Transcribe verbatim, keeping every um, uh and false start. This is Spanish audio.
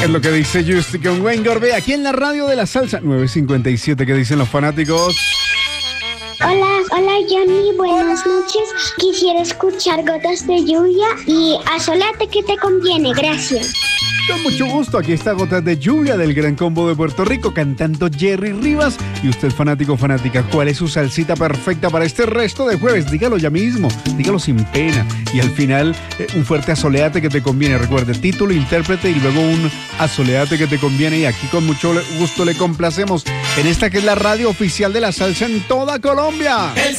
Es lo que dice Justy con Wayne Gorbea aquí en la radio de la salsa nueve cincuenta y siete. ¿Qué dicen los fanáticos? Hola, hola Johnny, buenas noches. Quisiera escuchar Gotas de Lluvia y Asoléate que te conviene, gracias. Con mucho gusto, aquí está Gotas de Lluvia del Gran Combo de Puerto Rico cantando Jerry Rivas. Y usted, fanático, fanática, ¿cuál es su salsita perfecta para este resto de jueves? Dígalo ya mismo, dígalo sin pena. Y al final, eh, un fuerte Asoléate que te conviene. Recuerde, título, intérprete y luego un Asoléate que te conviene. Y aquí con mucho gusto le complacemos en esta que es la radio oficial de la salsa en toda Colombia.